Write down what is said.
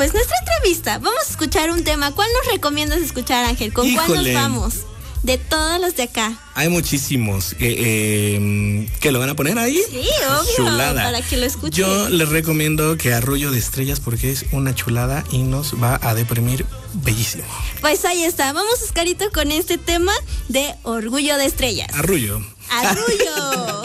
pues nuestra entrevista. Vamos a escuchar un tema. ¿Cuál nos recomiendas escuchar, Ángel? ¿Con cuál nos vamos? De todos los de acá. Hay muchísimos que lo van a poner ahí. Sí, obvio. Chulada. Para que lo escuchen. Yo les recomiendo que Arrullo de Estrellas porque es una chulada y nos va a deprimir bellísimo. Pues ahí está. Vamos, Oscarito, con este tema de Orgullo de Estrellas. Arrullo. Arrullo.